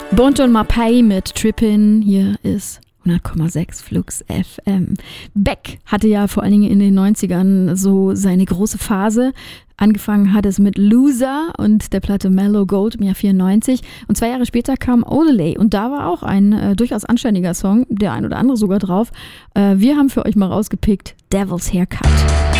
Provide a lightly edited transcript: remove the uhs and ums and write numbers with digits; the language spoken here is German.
Bon Ton Mapai mit Trippin', hier ist 100,6 Flux FM. Beck hatte ja vor allen Dingen in den 90ern so seine große Phase. Angefangen hat es mit Loser und der Platte Mellow Gold im Jahr 94. Und 2 Jahre später kam Odelay. Und da war auch ein durchaus anständiger Song, der ein oder andere sogar drauf. Wir haben für euch mal rausgepickt Devil's Haircut.